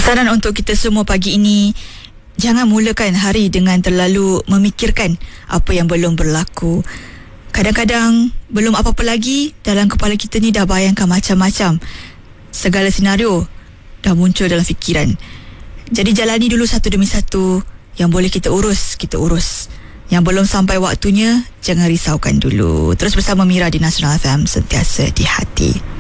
Saran untuk kita semua pagi ini, jangan mulakan hari dengan terlalu memikirkan apa yang belum berlaku. Kadang-kadang belum apa-apa lagi, dalam kepala kita ni dah bayangkan macam-macam. Segala senario dah muncul dalam fikiran. Jadi jalani dulu satu demi satu. Yang boleh kita urus, kita urus. Yang belum sampai waktunya, jangan risaukan dulu. Terus bersama Mira di Nasional FM, sentiasa di hati.